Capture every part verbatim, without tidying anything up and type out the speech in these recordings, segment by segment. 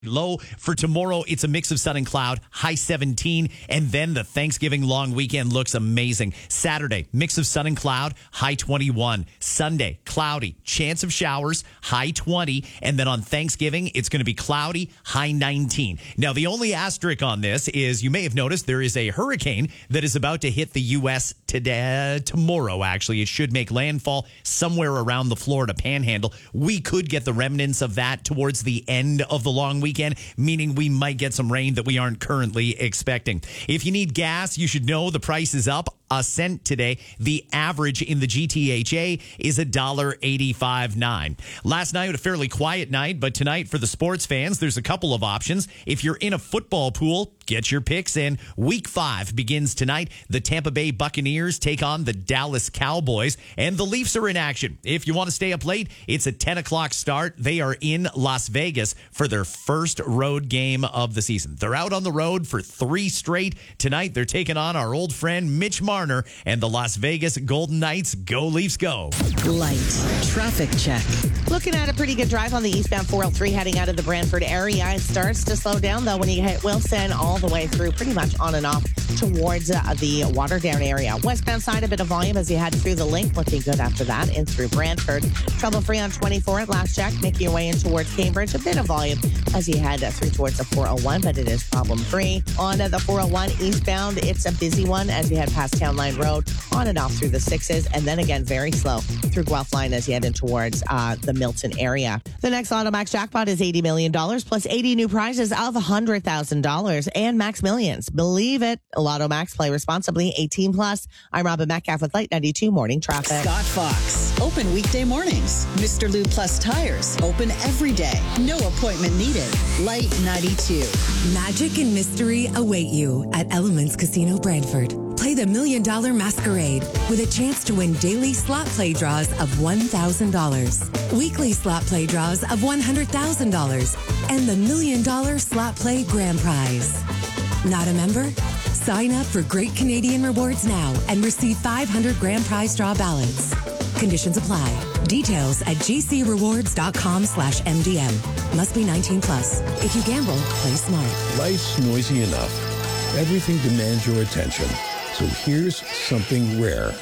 Low for tomorrow, it's a mix of sun and cloud, high seventeen, and then the Thanksgiving long weekend looks amazing. Saturday, mix of sun and cloud, high twenty-one. Sunday, cloudy, chance of showers, high twenty, and then on Thanksgiving, it's going to be cloudy, high nineteen. Now, the only asterisk on this is you may have noticed there is a hurricane that is about to hit the U S today, tomorrow, actually. It should make landfall somewhere around the Florida Panhandle. We could get the remnants of that towards the end of the long weekend. Weekend, meaning we might get some rain that we aren't currently expecting. If you need gas, you should know the price is up a cent today. The average in the G T H A is one dollar eighty-five nine. Last night, a fairly quiet night, but tonight for the sports fans, there's a couple of options. If you're in a football pool, get your picks in. Week five begins tonight. The Tampa Bay Buccaneers take on the Dallas Cowboys, and the Leafs are in action. If you want to stay up late, it's a ten o'clock start. They are in Las Vegas for their first road game of the season. They're out on the road for three straight. Tonight, they're taking on our old friend Mitch Marner and the Las Vegas Golden Knights. Go Leafs, go. Light traffic check. Looking at a pretty good drive on the eastbound four oh three heading out of the Brantford area. It starts to slow down, though, when you hit Wilson all the way through, pretty much on and off towards uh, the Waterdown area. Westbound side, a bit of volume as you head through the link. Looking good after that, in through Brantford. Trouble-free on twenty-four at last check. Making your way in towards Cambridge. A bit of volume as you head through towards the four oh one, but it is problem-free. On uh, the four oh one eastbound, it's a busy one as you head past Town Line Road, on and off through the sixes, and then again very slow through Guelph Line as you head in towards uh, the Milton area. The next Lotto Max jackpot is eighty million dollars plus eighty new prizes of one hundred thousand dollars and Max Millions. Believe it. Lotto Max, play responsibly, eighteen plus. I'm Robin Metcalf with Light ninety-two Morning Traffic. Scott Fox, open weekday mornings. Mister Lube Plus Tires, open every day. No appointment needed. Light ninety-two. Magic and mystery await you at Elements Casino Brantford. Play the Million Dollar Masquerade with a chance to win daily slot play draws of one thousand dollars, weekly slot play draws of one hundred thousand dollars, and the Million Dollar Slot Play Grand Prize. Not a member? Sign up for Great Canadian Rewards now and receive five hundred grand prize draw ballots. Conditions apply. Details at gcrewards.com slash MDM. Must be nineteen plus. If you gamble, play smart. Life's noisy enough. Everything demands your attention. So here's something rare.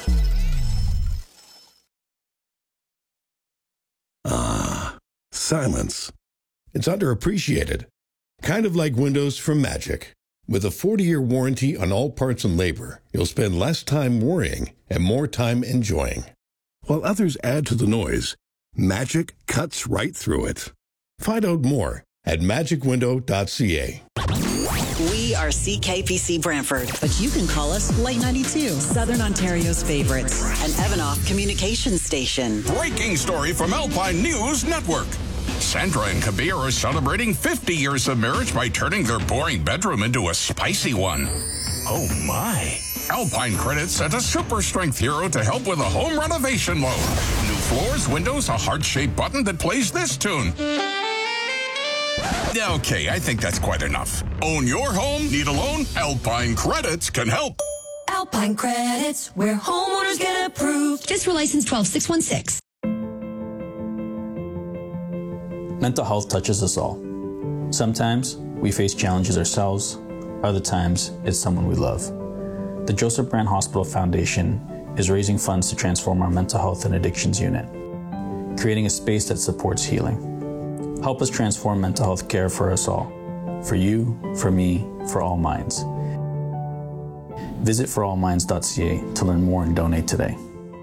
Ah, silence. It's underappreciated. Kind of like windows from Magic. With a forty-year warranty on all parts and labor, you'll spend less time worrying and more time enjoying. While others add to the noise, Magic cuts right through it. Find out more at magic window dot c a. We are C K P C Brantford, but you can call us Light ninety-two, Southern Ontario's favorites, an Evanoff communications station. Breaking story from Alpine News Network. Sandra and Kabir are celebrating fifty years of marriage by turning their boring bedroom into a spicy one. Oh my. Alpine Credit sent a super strength hero to help with a home renovation loan. New floors, windows, a heart-shaped button that plays this tune. Okay, I think that's quite enough. Own your home? Need a loan? Alpine Credits can help. Alpine Credits, where homeowners get approved. Just for license twelve six one six. Mental health touches us all. Sometimes we face challenges ourselves. Other times it's someone we love. The Joseph Brand Hospital Foundation is raising funds to transform our mental health and addictions unit, creating a space that supports healing. Help us transform mental health care for us all. For you, for me, for all minds. Visit for all minds dot c a to learn more and donate today.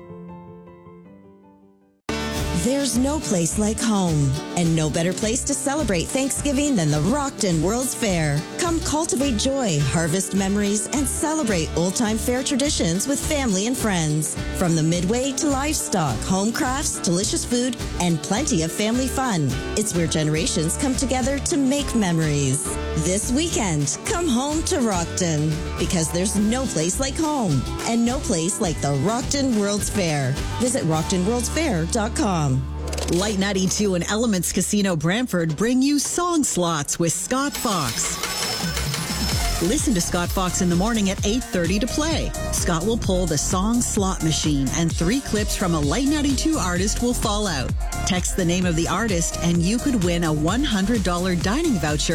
There's no place like home, and no better place to celebrate Thanksgiving than the Rockton World's Fair. Come cultivate joy, harvest memories, and celebrate old-time fair traditions with family and friends. From the midway to livestock, home crafts, delicious food, and plenty of family fun. It's where generations come together to make memories. This weekend, come home to Rockton, because there's no place like home, and no place like the Rockton World's Fair. Visit rockton worlds fair dot com. Light ninety-two and Elements Casino Brantford bring you Song Slots with Scott Fox. Listen to Scott Fox in the morning at eight thirty to play. Scott will pull the song slot machine and three clips from a Light ninety-two artist will fall out. Text the name of the artist and you could win a one hundred dollars dining voucher